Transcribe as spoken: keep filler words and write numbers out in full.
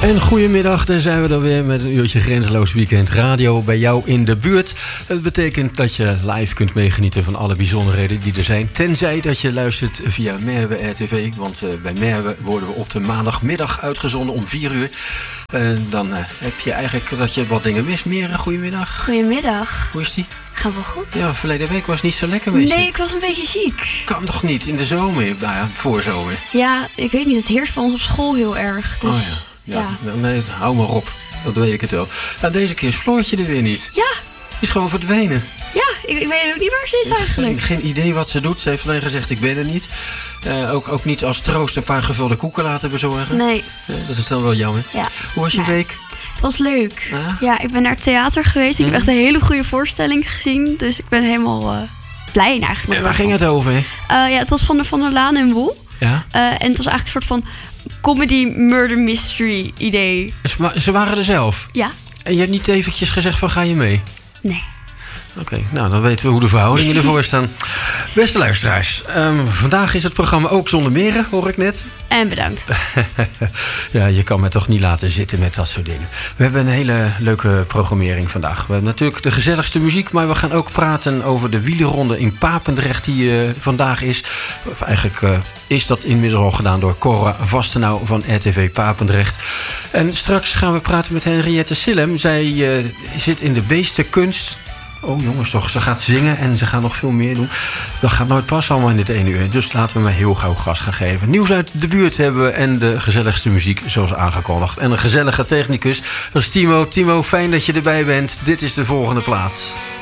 En goedemiddag, daar zijn we dan weer met een uurtje Grenzeloos Weekend Radio bij jou in de buurt. Dat betekent dat je live kunt meegenieten van alle bijzonderheden die er zijn. Tenzij dat je luistert via Merwe R T V, want uh, bij Merwe worden we op de maandagmiddag uitgezonden om vier uur. Uh, dan uh, heb je eigenlijk dat je wat dingen mist. Mere, goedemiddag. Goedemiddag. Hoe is die? Gaat wel goed. Ja, verleden week was het niet zo lekker met je. Nee, ik was een beetje ziek. Kan toch niet in de zomer? Nou ja, voorzomer. Ja, ik weet niet. Het heerst bij ons op school heel erg. Dus, oh ja. Ja, ja. Nee, hou maar op. Dat weet ik het wel. Nou, deze keer is Floortje er weer niet. Ja. Is gewoon verdwenen. Ja, ik, ik weet ook niet waar ze is eigenlijk. Geen, geen idee wat ze doet. Ze heeft alleen gezegd, ik ben er niet. Uh, ook, ook niet als troost een paar gevulde koeken laten bezorgen. Nee. Uh, dat is dan wel jammer. Ja. Hoe was je nee. week? Het was leuk. Uh? Ja, ik ben naar het theater geweest. Ik mm. heb echt een hele goede voorstelling gezien. Dus ik ben helemaal uh, blij eigenlijk. En waar ging het over? Uh, ja, het was van der Van der Laan en Woel. Ja? Uh, en het was eigenlijk een soort van comedy murder mystery idee. Ze, ze waren er zelf? Ja. En je hebt niet eventjes gezegd van ga je mee? Nee. Oké, okay, nou dan weten we hoe de verhoudingen ervoor staan. Beste luisteraars, um, vandaag is het programma ook zonder Mere, hoor ik net. En bedankt. Ja, je kan me toch niet laten zitten met dat soort dingen. We hebben een hele leuke programmering vandaag. We hebben natuurlijk de gezelligste muziek, maar we gaan ook praten over de wielerronde in Papendrecht die uh, vandaag is. Of eigenlijk uh, is dat inmiddels al gedaan door Cora Vastenau van R T V Papendrecht. En straks gaan we praten met Henriette Sillem. Zij uh, zit in de beestenkunst. Oh jongens toch, ze gaat zingen en ze gaat nog veel meer doen. Dat gaat nooit passen allemaal in dit ene uur. Dus laten we maar heel gauw gas gaan geven. Nieuws uit de buurt hebben we en de gezelligste muziek zoals aangekondigd. En een gezellige technicus, dat is Timo. Timo, fijn dat je erbij bent. Dit is de volgende plaats.